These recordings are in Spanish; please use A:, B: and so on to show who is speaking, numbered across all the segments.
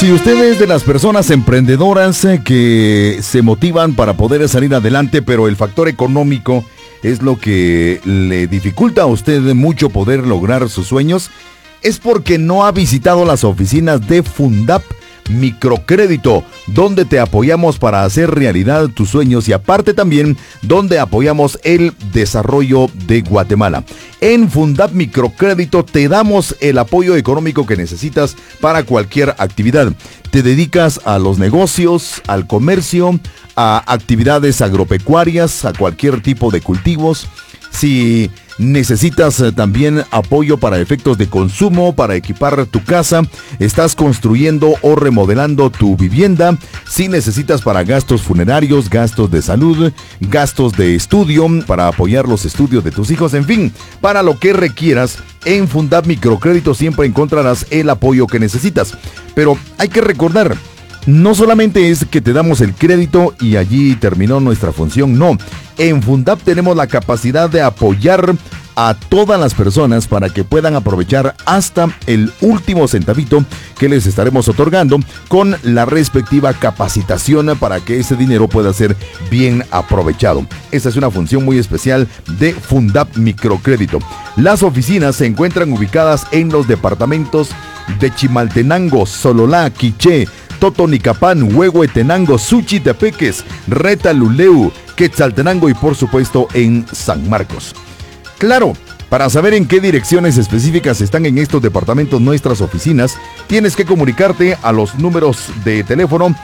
A: Si usted es de las personas emprendedoras que se motivan para poder salir adelante, pero el factor económico es lo que le dificulta a usted mucho poder lograr sus sueños, es porque no ha visitado las oficinas de Fundap Microcrédito, donde te apoyamos para hacer realidad tus sueños y aparte también donde apoyamos el desarrollo de Guatemala. En Fundap Microcrédito te damos el apoyo económico que necesitas para cualquier actividad. Te dedicas a los negocios, al comercio, a actividades agropecuarias, a cualquier tipo de cultivos. Si necesitas también apoyo para efectos de consumo, para equipar tu casa, estás construyendo o remodelando tu vivienda, si necesitas para gastos funerarios, gastos de salud, gastos de estudio, para apoyar los estudios de tus hijos, en fin, para lo que requieras, en Fundap Microcrédito siempre encontrarás el apoyo que necesitas. Pero hay que recordar, no solamente es que te damos el crédito y allí terminó nuestra función, no. En Fundap tenemos la capacidad de apoyar a todas las personas para que puedan aprovechar hasta el último centavito que les estaremos otorgando con la respectiva capacitación para que ese dinero pueda ser bien aprovechado. Esta es una función muy especial de Fundap Microcrédito. Las oficinas se encuentran ubicadas en los departamentos de Chimaltenango, Sololá, Quiché, Totonicapán, Huehuetenango, Suchitepeques, Retaluleu, Quetzaltenango y por supuesto en San Marcos. Claro, para saber en qué direcciones específicas están en estos departamentos nuestras oficinas, tienes que comunicarte a los números de teléfono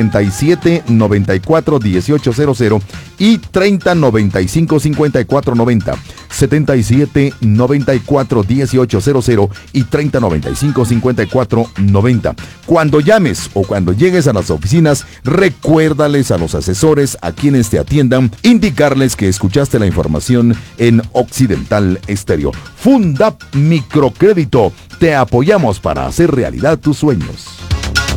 A: 77 94 1800 y 30 95 54 90. 77 94 1800 y 30 95 54 90. Cuando llames o cuando llegues a las oficinas, recuérdales a los asesores a quienes te atiendan, indicarles que escuchaste la información en Occidental Estéreo. Fundap Microcrédito, te apoyamos para hacer realidad tus sueños.